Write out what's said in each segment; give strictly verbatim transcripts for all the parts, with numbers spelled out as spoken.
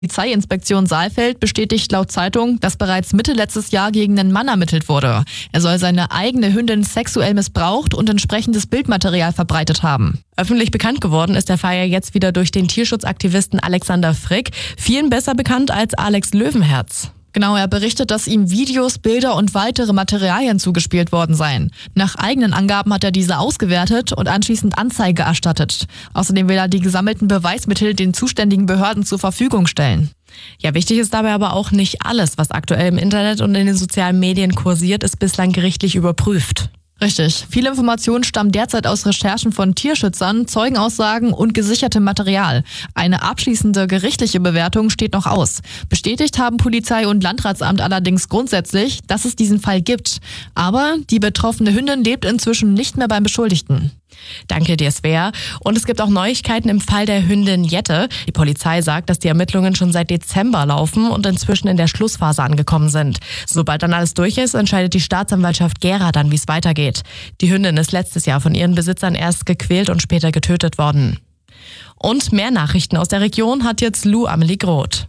Die Polizeiinspektion Saalfeld bestätigt laut Zeitung, dass bereits Mitte letztes Jahr gegen einen Mann ermittelt wurde. Er soll seine eigene Hündin sexuell missbraucht und entsprechendes Bildmaterial verbreitet haben. Öffentlich bekannt geworden ist der Fall ja jetzt wieder durch den Tierschutzaktivisten Alexander Frick, vielen besser bekannt als Alex Löwenherz. Genau, er berichtet, dass ihm Videos, Bilder und weitere Materialien zugespielt worden seien. Nach eigenen Angaben hat er diese ausgewertet und anschließend Anzeige erstattet. Außerdem will er die gesammelten Beweismittel den zuständigen Behörden zur Verfügung stellen. Ja, wichtig ist dabei aber auch, nicht alles, was aktuell im Internet und in den sozialen Medien kursiert, ist bislang gerichtlich überprüft. Richtig. Viele Informationen stammen derzeit aus Recherchen von Tierschützern, Zeugenaussagen und gesichertem Material. Eine abschließende gerichtliche Bewertung steht noch aus. Bestätigt haben Polizei und Landratsamt allerdings grundsätzlich, dass es diesen Fall gibt. Aber die betroffene Hündin lebt inzwischen nicht mehr beim Beschuldigten. Danke dir, Svea. Und es gibt auch Neuigkeiten im Fall der Hündin Jette. Die Polizei sagt, dass die Ermittlungen schon seit Dezember laufen und inzwischen in der Schlussphase angekommen sind. Sobald dann alles durch ist, entscheidet die Staatsanwaltschaft Gera dann, wie es weitergeht. Die Hündin ist letztes Jahr von ihren Besitzern erst gequält und später getötet worden. Und mehr Nachrichten aus der Region hat jetzt Lou Amelie Groth.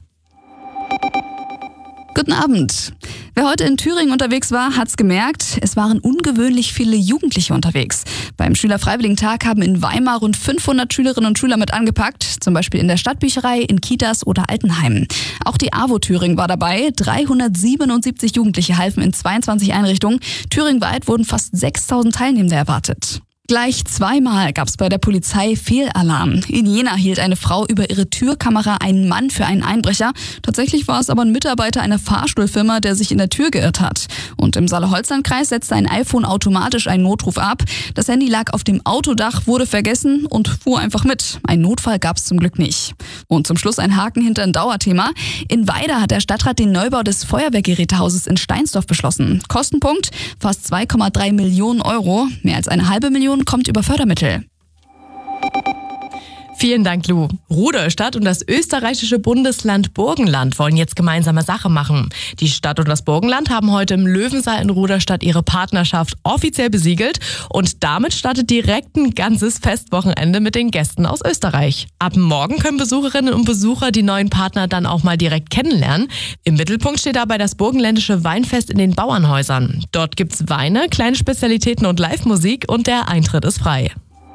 Guten Abend. Wer heute in Thüringen unterwegs war, hat's gemerkt, es waren ungewöhnlich viele Jugendliche unterwegs. Beim Schülerfreiwilligentag haben in Weimar rund fünfhundert Schülerinnen und Schüler mit angepackt, zum Beispiel in der Stadtbücherei, in Kitas oder Altenheimen. Auch die AWO Thüringen war dabei. dreihundertsiebenundsiebzig Jugendliche halfen in zweiundzwanzig Einrichtungen. Thüringenweit wurden fast sechstausend Teilnehmende erwartet. Gleich zweimal gab es bei der Polizei Fehlalarm. In Jena hielt eine Frau über ihre Türkamera einen Mann für einen Einbrecher. Tatsächlich war es aber ein Mitarbeiter einer Fahrstuhlfirma, der sich in der Tür geirrt hat. Und im Saale-Holzland-Kreis setzte ein iPhone automatisch einen Notruf ab. Das Handy lag auf dem Autodach, wurde vergessen und fuhr einfach mit. Ein Notfall gab es zum Glück nicht. Und zum Schluss ein Haken hinter ein Dauerthema. In Weida hat der Stadtrat den Neubau des Feuerwehrgerätehauses in Steinsdorf beschlossen. Kostenpunkt fast zwei Komma drei Millionen Euro. Mehr als eine halbe Million kommt über Fördermittel. Vielen Dank, Lou. Rudolstadt und das österreichische Bundesland Burgenland wollen jetzt gemeinsame Sache machen. Die Stadt und das Burgenland haben heute im Löwensaal in Rudolstadt ihre Partnerschaft offiziell besiegelt und damit startet direkt ein ganzes Festwochenende mit den Gästen aus Österreich. Ab morgen können Besucherinnen und Besucher die neuen Partner dann auch mal direkt kennenlernen. Im Mittelpunkt steht dabei das burgenländische Weinfest in den Bauernhäusern. Dort gibt's Weine, kleine Spezialitäten und Live-Musik und der Eintritt ist frei.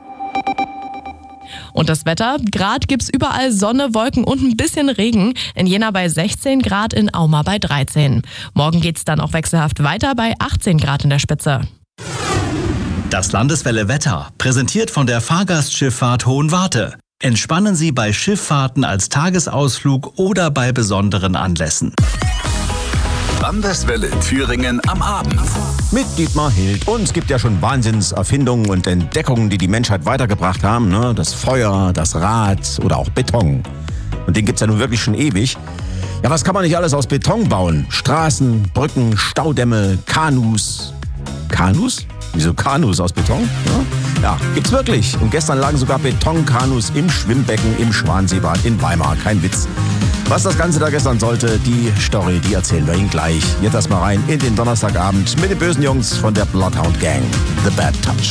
Und das Wetter, Grad gibt's überall Sonne, Wolken und ein bisschen Regen. In Jena bei sechzehn Grad, in Auma bei dreizehn. Morgen geht's dann auch wechselhaft weiter bei achtzehn Grad in der Spitze. Das Landeswelle Wetter, präsentiert von der Fahrgastschifffahrt Hohenwarte. Entspannen Sie bei Schifffahrten als Tagesausflug oder bei besonderen Anlässen. Landeswelle Thüringen am Abend. Mit Dietmar Hild. Und es gibt ja schon Wahnsinnserfindungen und Entdeckungen, die die Menschheit weitergebracht haben. Ne? Das Feuer, das Rad oder auch Beton. Und den gibt's ja nun wirklich schon ewig. Ja, was kann man nicht alles aus Beton bauen? Straßen, Brücken, Staudämme, Kanus. Kanus? Wieso Kanus aus Beton? Ja, ja, gibt's wirklich. Und gestern lagen sogar Betonkanus im Schwimmbecken im Schwanseebad in Weimar. Kein Witz. Was das Ganze da gestern sollte, die Story, die erzählen wir Ihnen gleich. Jetzt erstmal rein in den Donnerstagabend mit den bösen Jungs von der Bloodhound Gang. The Bad Touch.